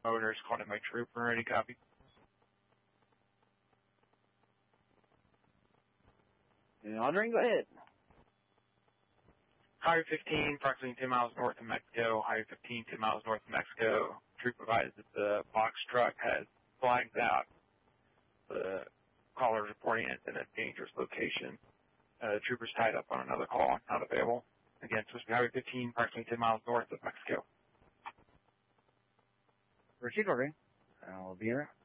Motors calling my trooper. Ready, copy. Honoring, go ahead. Highway 15, approximately 10 miles north of Mexico. Highway 15, 10 miles north of Mexico. Trooper advised that the box truck has flagged out. The caller reporting it in a dangerous location. Trooper's tied up on another call, not available. Again, supposed to be Highway 15, approximately 10 miles north of Mexico. Proceed, ordering. I'll be here.